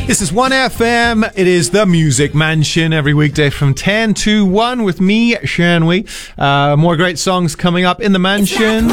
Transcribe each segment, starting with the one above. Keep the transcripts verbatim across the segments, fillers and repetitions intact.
This is one F M. It is the Music Mansion every weekday from ten to one with me, Shanwy. Uh, more great songs coming up in the mansion.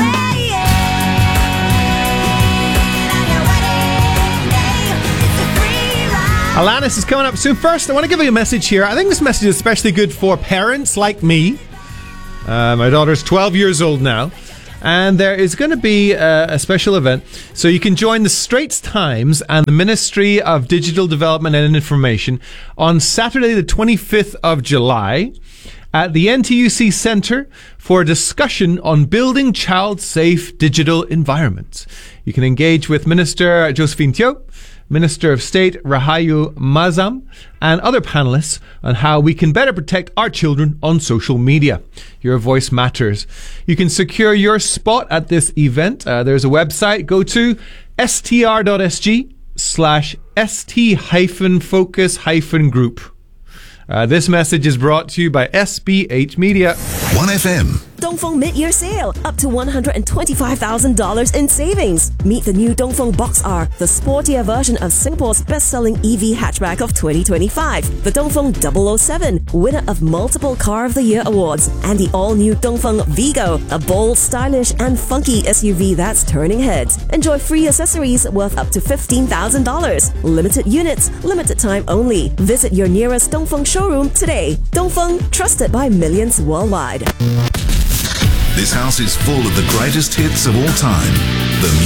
Alanis is coming up soon. First, I want to give you a message here. I think this message is especially good for parents like me. Uh, my daughter's twelve years old now. And there is going to be a, a special event. So you can join the Straits Times and the Ministry of Digital Development and Information on Saturday the twenty-fifth of July at the N T U C Centre for a discussion on building child-safe digital environments. You can engage with Minister Josephine Teo, Minister of State Rahayu Mazam, and other panelists on how we can better protect our children on social media. Your voice matters. You can secure your spot at this event. Uh, there's a website. Go to str.sg slash st hyphen focus hyphen group. Uh, this message is brought to you by S B H Media. one F M. Dongfeng mid-year sale, up to one hundred twenty-five thousand dollars in savings. Meet the new Dongfeng Box R, the sportier version of Singapore's best-selling E V hatchback of twenty twenty-five. The Dongfeng double oh seven, winner of multiple Car of the Year awards. And the all-new Dongfeng Vigo, a bold, stylish and funky S U V that's turning heads. Enjoy free accessories worth up to fifteen thousand dollars. Limited units, limited time only. Visit your nearest Dongfeng showroom today. Dongfeng, trusted by millions worldwide. This house is full of the greatest hits of all time. The